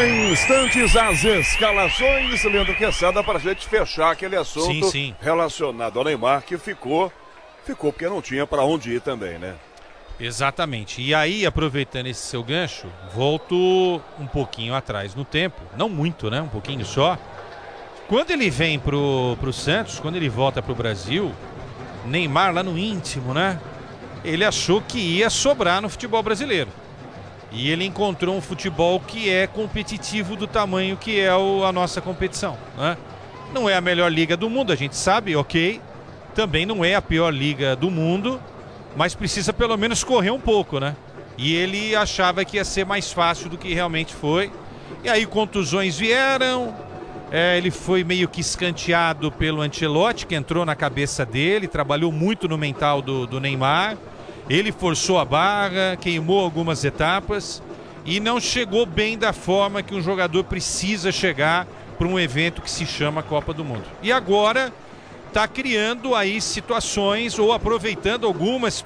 Em instantes, as escalações, Leandro Quesada, para a gente fechar aquele assunto relacionado ao Neymar, que ficou porque não tinha para onde ir também, né? Exatamente. E aí, aproveitando esse seu gancho, volto um pouquinho atrás no tempo, não muito, né? Um pouquinho só. Quando ele vem pro Santos, quando ele volta pro Brasil, Neymar lá no íntimo, né? Ele achou que ia sobrar no futebol brasileiro. E ele encontrou um futebol que é competitivo do tamanho que é a nossa competição, né? Não é a melhor liga do mundo, a gente sabe, ok. Também não é a pior liga do mundo, mas precisa pelo menos correr um pouco, né? E ele achava que ia ser mais fácil do que realmente foi. E aí contusões vieram, ele foi meio que escanteado pelo Ancelotti, que entrou na cabeça dele, trabalhou muito no mental do Neymar. Ele forçou a barra, queimou algumas etapas e não chegou bem da forma que um jogador precisa chegar para um evento que se chama Copa do Mundo. E agora está criando aí situações ou aproveitando algumas